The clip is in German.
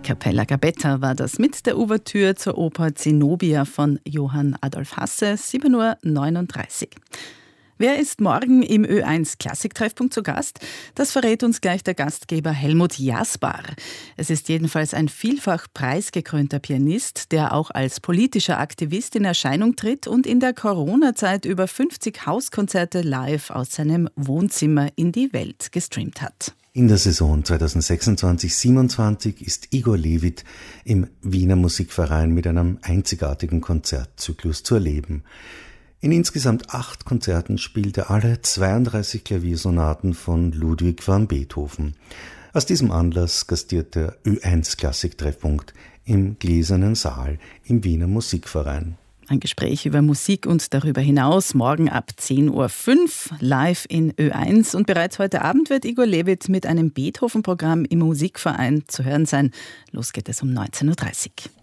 Cappella Gabetta war das mit der Ouvertüre zur Oper Zenobia von Johann Adolf Hasse, 7:39 Uhr. Wer ist morgen im Ö1 Klassiktreffpunkt zu Gast? Das verrät uns gleich der Gastgeber Helmut Jasbar. Es ist jedenfalls ein vielfach preisgekrönter Pianist, der auch als politischer Aktivist in Erscheinung tritt und in der Corona-Zeit über 50 Hauskonzerte live aus seinem Wohnzimmer in die Welt gestreamt hat. In der Saison 2026/27 ist Igor Levit im Wiener Musikverein mit einem einzigartigen Konzertzyklus zu erleben. In insgesamt 8 Konzerten spielt er alle 32 Klaviersonaten von Ludwig van Beethoven. Aus diesem Anlass gastiert der Ö1 Klassiktreffpunkt im Gläsernen Saal im Wiener Musikverein. Ein Gespräch über Musik und darüber hinaus morgen ab 10:05 Uhr live in Ö1. Und bereits heute Abend wird Igor Levit mit einem Beethoven-Programm im Musikverein zu hören sein. Los geht es um 19:30 Uhr.